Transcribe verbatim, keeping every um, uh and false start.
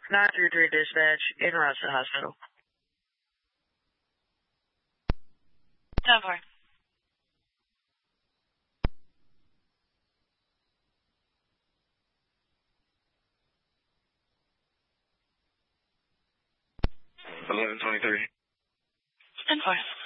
nine three three dispatch, in route to the hospital. ten four. eleven twenty-three. ten four.